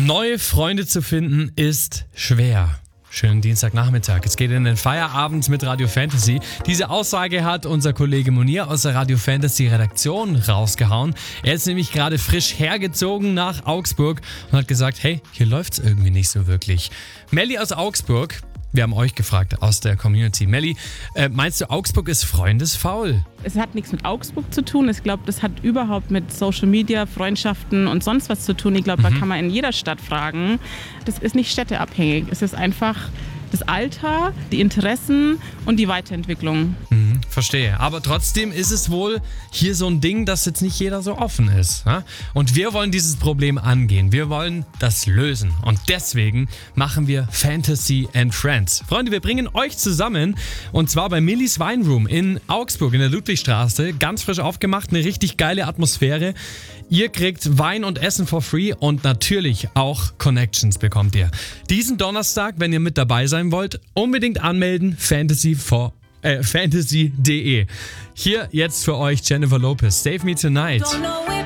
Neue Freunde zu finden ist schwer. Schönen Dienstagnachmittag. Es geht in den Feierabend mit Radio Fantasy. Diese Aussage hat unser Kollege Munir aus der Radio Fantasy Redaktion rausgehauen. Er ist nämlich gerade frisch hergezogen nach Augsburg und hat gesagt, hey, hier läuft's irgendwie nicht so wirklich. Melli aus Augsburg, wir haben euch gefragt aus der Community. Melli, meinst du, Augsburg ist freundesfaul? Es hat nichts mit Augsburg zu tun. Ich glaube, das hat überhaupt mit Social Media, Freundschaften und sonst was zu tun. Ich glaube, da kann man in jeder Stadt fragen. Das ist nicht städteabhängig. Es ist einfach das Alter, die Interessen und die Weiterentwicklung. Verstehe. Aber trotzdem ist es wohl hier so ein Ding, dass jetzt nicht jeder so offen ist. Ja? Und wir wollen dieses Problem angehen. Wir wollen das lösen. Und deswegen machen wir Fantasy and Friends. Freunde, wir bringen euch zusammen. Und zwar bei Millis Weinroom in Augsburg in der Ludwigstraße. Ganz frisch aufgemacht, eine richtig geile Atmosphäre. Ihr kriegt Wein und Essen for free und natürlich auch Connections bekommt ihr. Diesen Donnerstag, wenn ihr mit dabei sein wollt, unbedingt anmelden. Fantasy.de. Hier jetzt für euch Jennifer Lopez. Save Me Tonight.